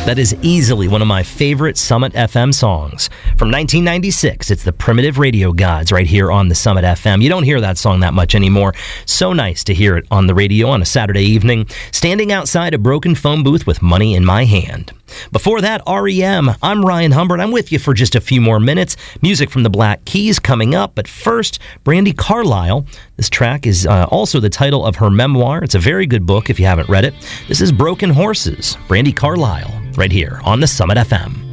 That is easily one of my favorite Summit FM songs. From 1996, it's the Primitive Radio Gods right here on the Summit FM. You don't hear that song that much anymore. So nice to hear it on the radio on a Saturday evening, standing outside a broken phone booth with money in my hand. Before that, REM. I'm Ryan Humbert. I'm with you for just a few more minutes. Music from the Black Keys coming up, but first, Brandi Carlile. This track is also the title of her memoir. It's a very good book if you haven't read it. This is Broken Horses, Brandi Carlile, right here on the Summit FM.